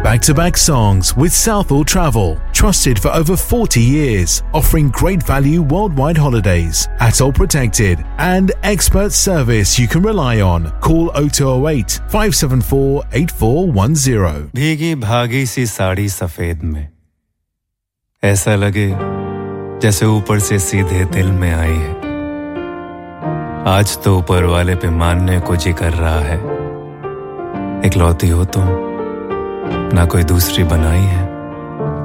Back-to-back songs with Southall Travel, trusted for over 40 years, offering great value worldwide holidays, ATOL protected, and expert service you can rely on. Call 0208 574 8410. भीगी भागी सी साड़ी सफेद में, ऐसा लगे जैसे ऊपर से सीधे दिल में आई है। आज तो ऊपर वाले पे मानने को जी कर रहा है, इकलौती हो तुम, ना कोई दूसरी बनाई है।